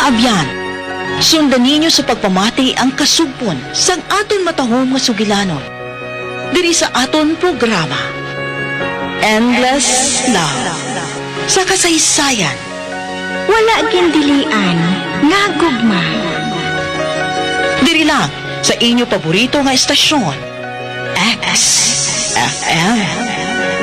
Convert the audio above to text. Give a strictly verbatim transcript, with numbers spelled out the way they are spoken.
kaabyan. Sundan ninyo sa pagpamati ang kasugpon sang aton matahong nga sugilanon. Diri sa aton programa, Endless Love. Sa kasaysayan, Wala gindilian nga gugma. diri lang sa inyo paborito nga estasyon, X F M.